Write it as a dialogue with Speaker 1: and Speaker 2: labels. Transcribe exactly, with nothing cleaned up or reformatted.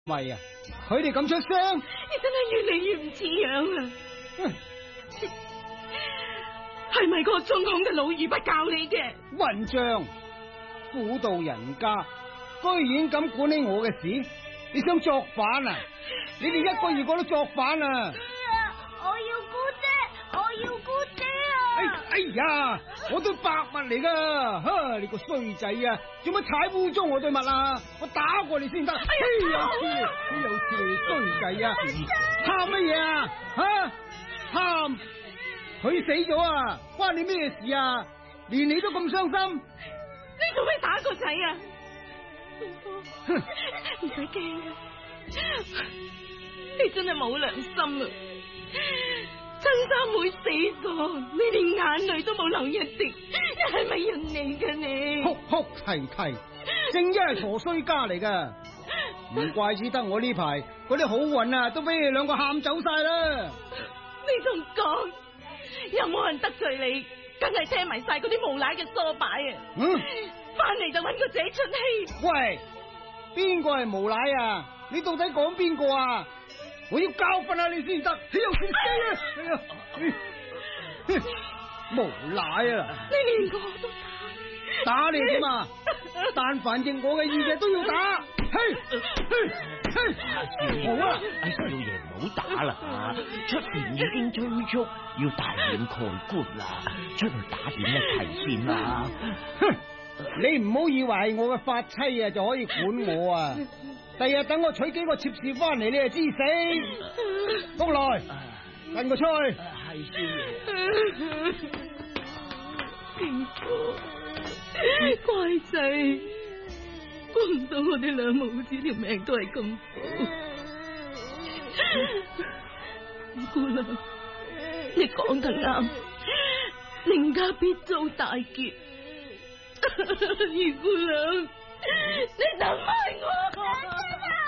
Speaker 1: 喂啊，佢哋咁出聲，
Speaker 2: 你真係越嚟越唔似樣啦！係咪嗰個中孔嘅老魚不教你嘅？
Speaker 1: 混賬！婦道人家居然咁管理我嘅事，你想作反啊？你哋一個二個都作反啊！
Speaker 3: 我要姑姐，我要姑姐啊！
Speaker 1: 哎哎呀，我對白襪嚟噶，哈！你個衰仔啊，做乜踩污糟我對襪啊？我打過你先得！哎呀，你有事你衰仔啊！喊乜嘢啊？吓喊！佢死咗啊，關你咩事啊？連你都咁傷心，
Speaker 2: 你做咩打個仔啊？哼，唔使驚啊！你真係冇良心啊！親生妹死咗，你連眼淚都冇流一滴，你係咪人嚟㗎你？
Speaker 1: 哭哭啼啼，正一係陀衰家嚟噶，唔怪之得我呢排嗰啲好運啊，都俾你兩個喊走晒啦！
Speaker 2: 你仲講有冇人得罪你？梗係聽埋晒嗰啲無賴嘅唆擺啊！
Speaker 1: 嗯，
Speaker 2: 翻嚟就揾個仔出氣。
Speaker 1: 喂，邊個係無賴啊？你到底講邊個啊？我要教訓下你先得，豈有此理啊！哎呀，無賴啊！
Speaker 2: 你連我都打，
Speaker 1: 打你點啊？但凡應我嘅意嘅都要打。嘿，嘿，嘿，好啊！
Speaker 4: 哎，少爺唔好打啦，出邊已經催促要大宴蓋棺啦，出去打點一齊先啦。
Speaker 1: 哼，你唔好以為係我嘅髮妻啊就可以管我啊！第日等我娶幾個妾侍翻嚟，你就知死。福來，跟我出去。
Speaker 4: 係少爺，
Speaker 2: 平哥，乖仔，估唔到我哋兩母子條命都係咁好。姑娘，你講得啱，寧家必遭大劫。二姑娘，你等埋我。